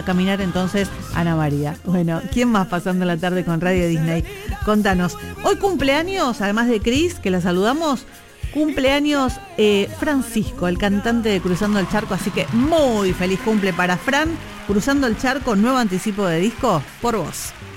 caminar entonces Ana María. Bueno, ¿quién más pasando la tarde con Radio Disney? Contanos. Hoy cumpleaños, además de Cris, que la saludamos, cumpleaños Francisco, el cantante de Cruzando el Charco, así que muy feliz cumple para Fran. Cruzando el Charco, nuevo anticipo de disco por vos.